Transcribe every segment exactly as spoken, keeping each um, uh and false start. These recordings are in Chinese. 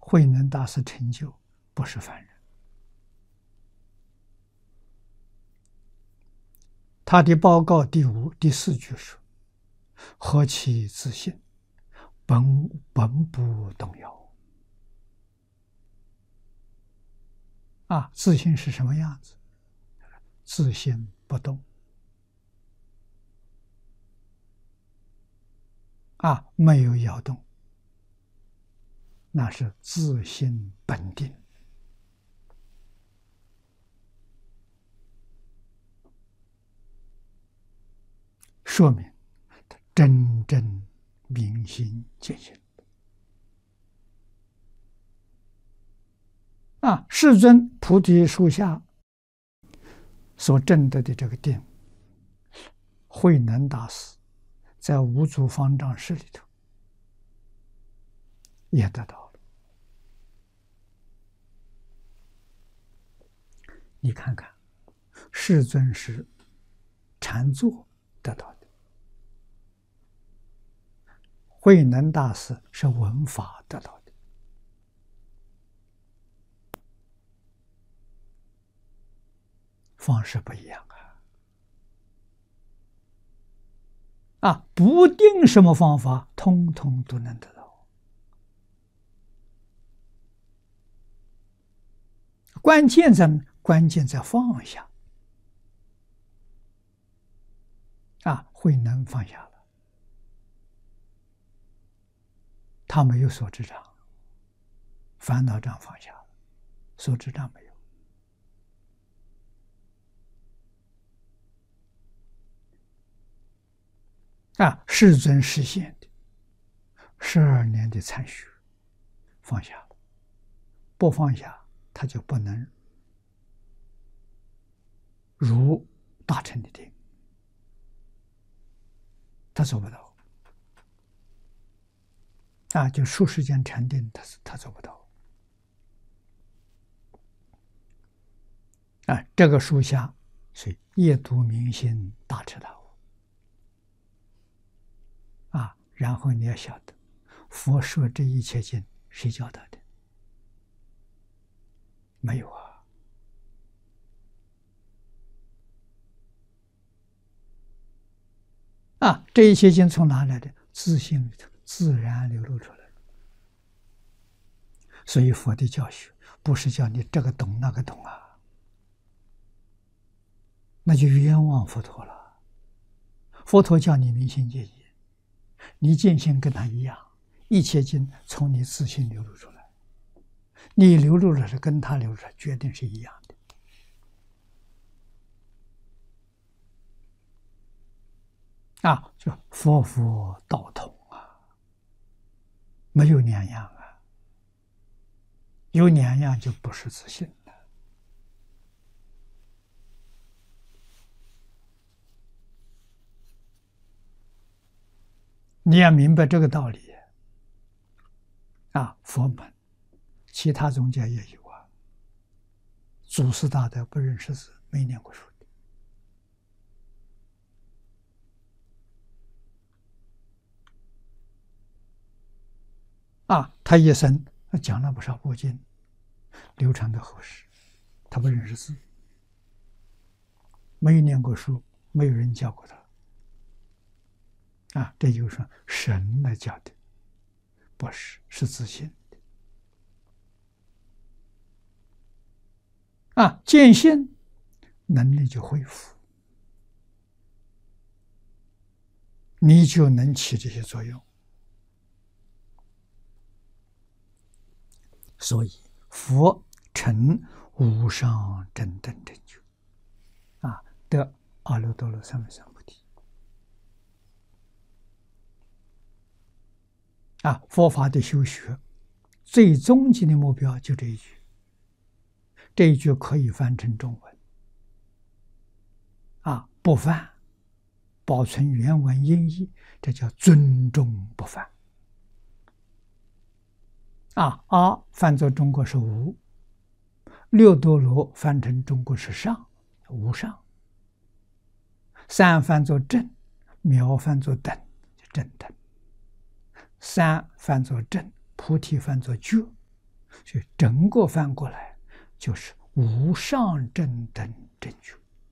慧能大师成就不是凡人。他的报告第五、第四句说：“何其自信，本本不动摇。”啊，自信是什么样子？自信不动。啊，没有摇动，那是自信本定。说明他真正明心见性。啊，世尊菩提树下所证得的这个定，慧能大师在五祖方丈室里头也得到了。你看看，世尊是禅坐得到的，慧能大师是闻法得到的，方式不一样啊！啊，不定什么方法，通通都能得到。关键在关键在放下。啊，慧能放下了，他没有所知障，烦恼障放下了，所知障没有。啊，世尊实现的十二年的参学，放下了，不放下他就不能如大乘的定，他做不到。啊，就数时间禅定，他他做不到。啊，这个书下是夜读明心，大彻大悟。啊，然后你要晓得，佛说这一切经，谁教他的？没有啊。啊，这一切经从哪来的？自信里头自然流露出来。所以佛的教学不是叫你这个懂那个懂啊，那就冤枉佛陀了。佛陀叫你明心见性，你见性跟他一样，一切经从你自信流露出来，你流露的是跟他流露出来，决定是一样的。啊，就佛佛道同啊，没有两样啊，有两样就不是自信了。你要明白这个道理啊，佛门其他宗教也有啊，祖师大德不认识字，没念过书的啊，他一生讲了不少部经，流传到后世，他不认识字，没有念过书，没有人教过他啊，这就是说神来教的，不是，是自信的啊，见性能力就恢复，你就能起这些作用。所以佛成无上正等正觉啊，得阿耨多罗三藐三菩提啊，佛法的修学最终极的目标就这一句，这一句可以翻成中文啊，不翻，保存原文音译，这叫尊重不翻。啊，阿翻作中国是无，六多罗翻成中国是上，无上。三翻作正，妙翻作等，正等。三翻作正，菩提翻作觉， 所以整个翻过来就是无上正等正觉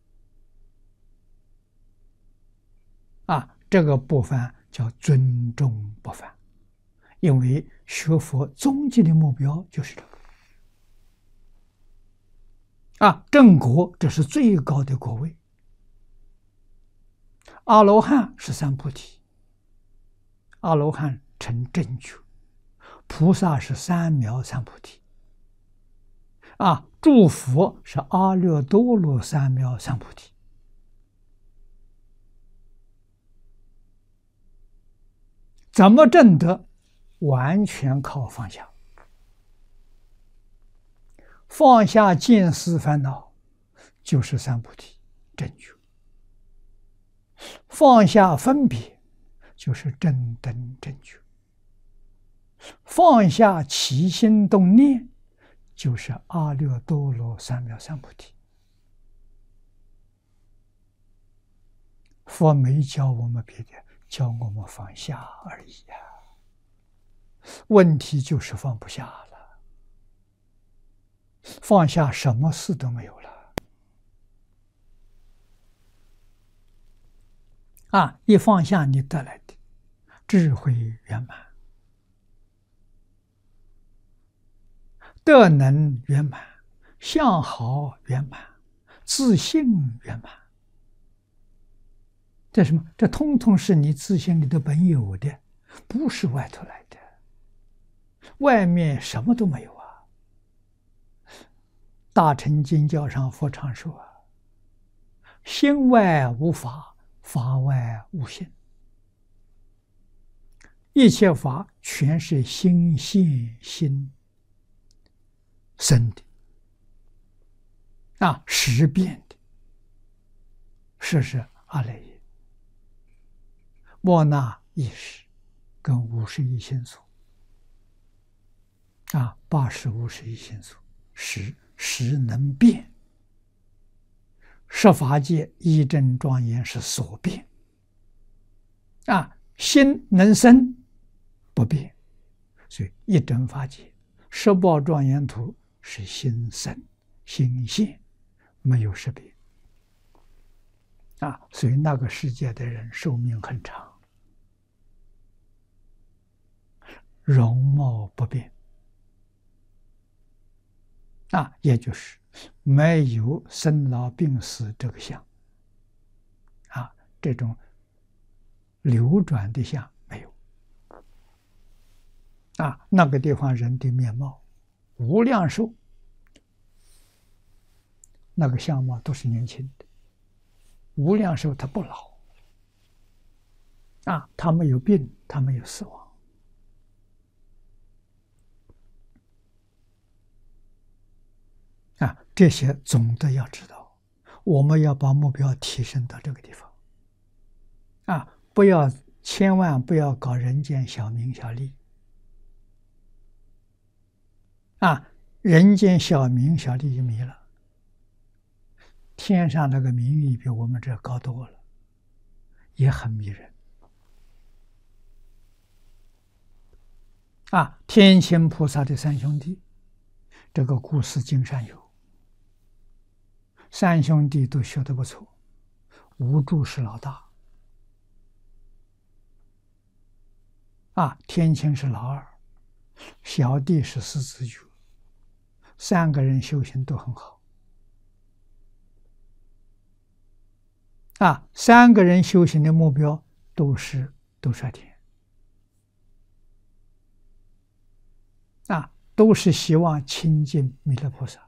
啊，这个不翻叫尊重不翻，因为学佛终极的目标就是这个啊，正果这是最高的果位，阿罗汉是三菩提，阿罗汉成正觉，菩萨是三藐三菩提啊，诸佛是阿耨多罗三藐三菩提。怎么证得？完全靠放下，放下见思烦恼，就是三菩提正觉；放下分别，就是正等正觉；放下起心动念，就是阿耨多罗三藐三菩提。佛没教我们别的，教我们放下而已呀、啊。问题就是放不下了，放下什么事都没有了啊！一放下，你得来的智慧圆满，德能圆满，相好圆满，自信圆满。这什么？这通通是你自信里的本有的，不是外头来的。外面什么都没有啊！大乘经教上佛常说：“心外无法，法外无心。”一切法全是心现心生的啊，识变的。识是阿赖耶、莫那意识跟五十一心所。啊，八十五十一心所，识识能变，十法界一真庄严是所变。啊，心能生不变，所以一真法界十报庄严图是心生心现，没有识别。啊，所以那个世界的人寿命很长，容貌不变。啊，也就是没有生老病死这个相，啊，这种流转的相没有。啊，那个地方人的面貌，无量寿，那个相貌都是年轻的，无量寿他不老。啊，他没有病，他没有死亡。啊，这些总的要知道，我们要把目标提升到这个地方。啊，不要，千万不要搞人间小名小利。啊，人间小名小利迷了，天上那个名誉比我们这高多了，也很迷人。啊，天亲菩萨的三兄弟，这个故事经上有。三兄弟都学得不错，无著是老大，啊，天亲是老二，小弟是四子觉，三个人修行都很好，啊，三个人修行的目标都是兜率天，啊，都是希望亲近弥勒菩萨。